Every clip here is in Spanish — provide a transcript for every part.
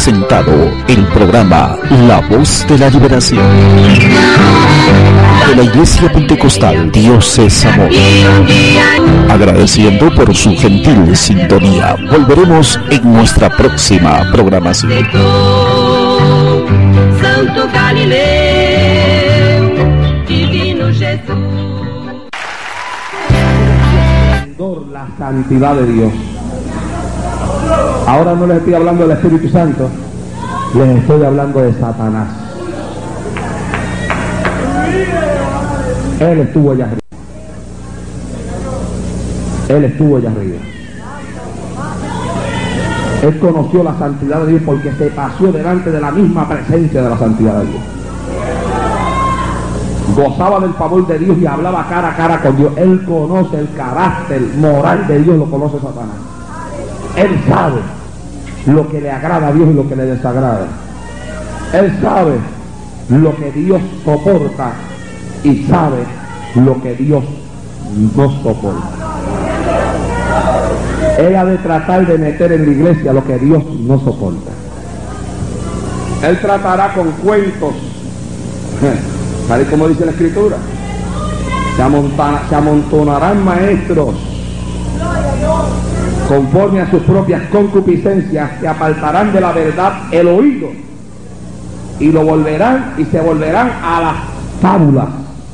presentado el programa La Voz de la Liberación de la Iglesia Pentecostal Dios es Amor. Agradeciendo por su gentil sintonía. Volveremos en nuestra próxima programación. Santo Galileo, Divino Jesús. La santidad de Dios. Ahora no les estoy hablando del Espíritu Santo, les estoy hablando de Satanás. Él estuvo allá arriba. Él estuvo allá arriba. Él conoció la santidad de Dios porque se pasó delante de la misma presencia de la santidad de Dios. Gozaba del favor de Dios y hablaba cara a cara con Dios. Él conoce el carácter moral de Dios, lo conoce Satanás. Él sabe lo que le agrada a Dios y lo que le desagrada. Él sabe lo que Dios soporta y sabe lo que Dios no soporta. Él ha de tratar de meter en la iglesia lo que Dios no soporta. Él tratará con cuentos, tal y como dice la Escritura. Se amontonarán maestros conforme a sus propias concupiscencias, que apartarán de la verdad el oído y lo volverán y se volverán a las fábulas.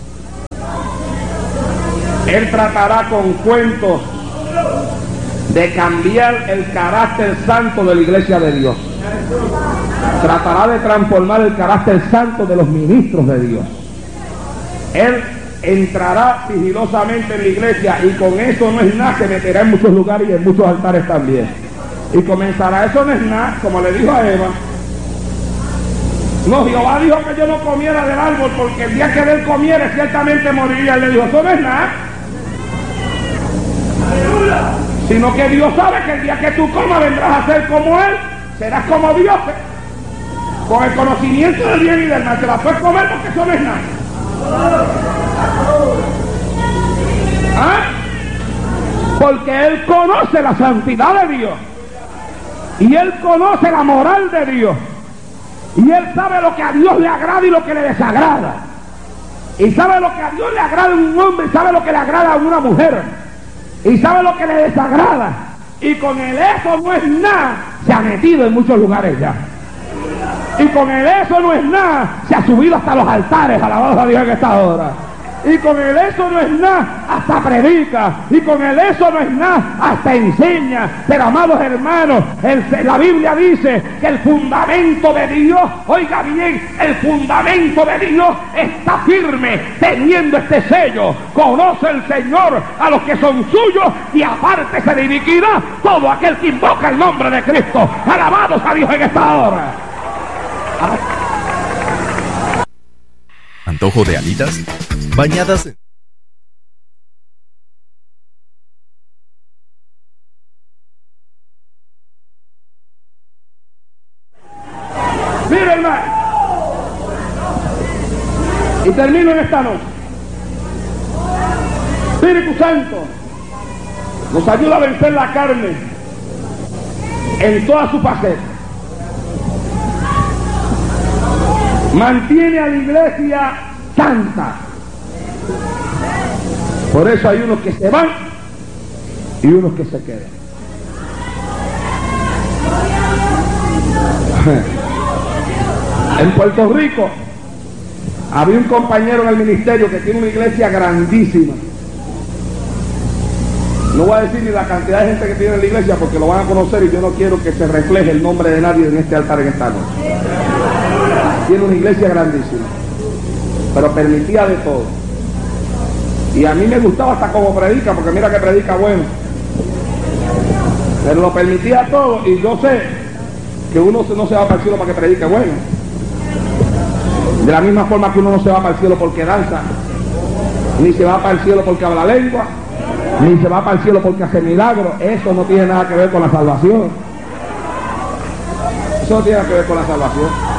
Él tratará con cuentos de cambiar el carácter santo de la iglesia de Dios. Tratará de transformar el carácter santo de los ministros de Dios. Él entrará sigilosamente en la iglesia y con eso no es nada, se meterá en muchos lugares y en muchos altares también. Y comenzará, eso no es nada, como le dijo a Eva. No, Jehová dijo que yo no comiera del árbol porque el día que él comiera ciertamente moriría. Él le dijo, eso no es nada. Sino que Dios sabe que el día que tú comas vendrás a ser como Él, serás como Dios, con el conocimiento del bien y del mal. Te la puedes comer porque eso no es nada. ¿Ah? Porque Él conoce la santidad de Dios y Él conoce la moral de Dios y Él sabe lo que a Dios le agrada y lo que le desagrada, y sabe lo que a Dios le agrada a un hombre y sabe lo que le agrada a una mujer y sabe lo que le desagrada, y con el eso no es nada se ha metido en muchos lugares ya, y con el eso no es nada se ha subido hasta los altares, alabados a Dios en esta hora, y con el eso no es nada hasta predica, y con el eso no es nada hasta enseña. Pero amados hermanos, la Biblia dice que el fundamento de Dios, oiga bien, el fundamento de Dios está firme teniendo este sello. Conoce el Señor a los que son suyos y apártese de iniquidad todo aquel que invoca el nombre de Cristo. Alabados a Dios en esta hora. ¿Antojo de alitas? Bañadas en... Mira, hermano, y termino en esta noche. Espíritu Santo nos ayuda a vencer la carne en toda su faceta. Mantiene a la iglesia santa. Por eso hay unos que se van y unos que se quedan. En Puerto Rico había un compañero en el ministerio que tiene una iglesia grandísima. No voy a decir ni la cantidad de gente que tiene en la iglesia porque lo van a conocer y yo no quiero que se refleje el nombre de nadie en este altar en esta noche. Tiene una iglesia grandísima, pero permitía de todo. Y a mí me gustaba hasta como predica, porque mira que predica bueno. Pero lo permitía todo, y yo sé que uno no se va para el cielo para que predique bueno. De la misma forma que uno no se va para el cielo porque danza, ni se va para el cielo porque habla lengua, ni se va para el cielo porque hace milagros. Eso no tiene nada que ver con la salvación. Eso no tiene nada que ver con la salvación.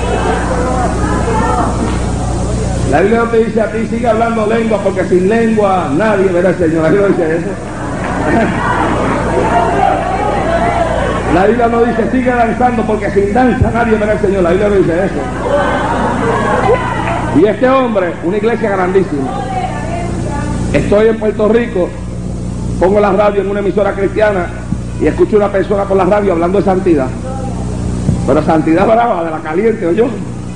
La Biblia no te dice a ti, sigue hablando lengua, porque sin lengua nadie verá al Señor. La Biblia no dice eso. La Biblia no dice sigue danzando porque sin danza nadie verá al Señor. La Biblia no dice eso. Y este hombre, una iglesia grandísima. Estoy en Puerto Rico, pongo la radio en una emisora cristiana y escucho una persona por la radio hablando de santidad. Pero santidad brava, de la caliente, ¿oyó?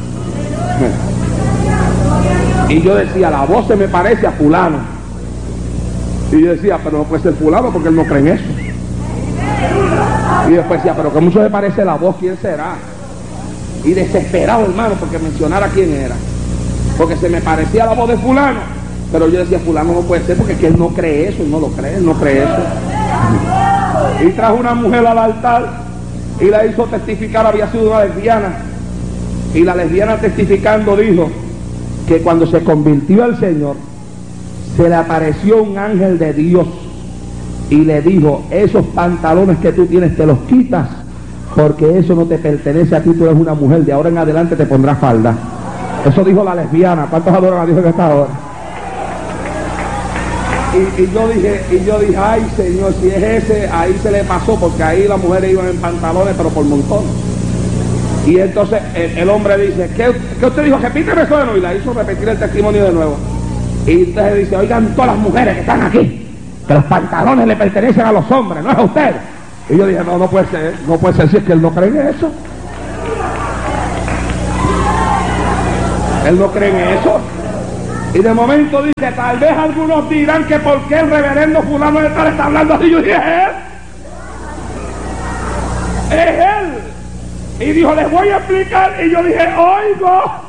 Y yo decía, la voz se me parece a fulano. Y yo decía, pero no puede ser fulano porque él no cree en eso. Y después decía, pero que mucho se parece la voz, ¿quién será? Y desesperado, hermano, porque mencionara quién era. Porque se me parecía la voz de fulano. Pero yo decía, fulano no puede ser porque es que él no cree eso, él no lo cree, él no cree eso. Y trajo una mujer al altar y la hizo testificar, había sido una lesbiana. Y la lesbiana testificando dijo que cuando se convirtió al Señor, se le apareció un ángel de Dios y le dijo, esos pantalones que tú tienes te los quitas porque eso no te pertenece a ti, tú eres una mujer, de ahora en adelante te pondrás falda. Eso dijo la lesbiana. ¿Cuántos adoran a Dios en esta hora? Y yo dije, ay Señor, si es ese, ahí se le pasó, porque ahí las mujeres iban en pantalones, pero por montón. Y entonces el hombre dice, ¿qué usted dijo? Repíteme eso de nuevo. Y la hizo repetir el testimonio de nuevo. Y entonces dice, oigan todas las mujeres que están aquí, que los pantalones le pertenecen a los hombres, no es a usted. Y yo dije, no puede ser, si es que él no cree en eso. Él no cree en eso. Y de momento dice, tal vez algunos dirán que por qué el reverendo fulano de tal está hablando así. Yo dije, es él. Y dijo, les voy a explicar. Y yo dije, oigo.